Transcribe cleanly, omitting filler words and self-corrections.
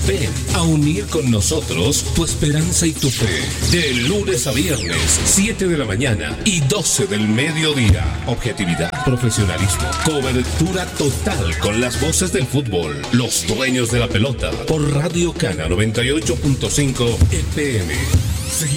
Ven a unir con nosotros tu esperanza y tu fe. De lunes a viernes, 7 de la mañana y 12 del mediodía. Objetividad, profesionalismo, cobertura total con las voces del fútbol. Los dueños de la pelota. Por Radio Cana 98.5 FM.